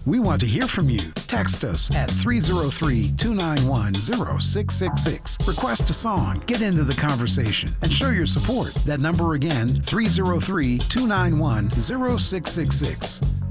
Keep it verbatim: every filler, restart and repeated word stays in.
We want to hear from you. Text us at three oh three, two nine one, oh six six six. Request a song, get into the conversation, and show your support. That number again, three oh three, two nine one, oh six six six.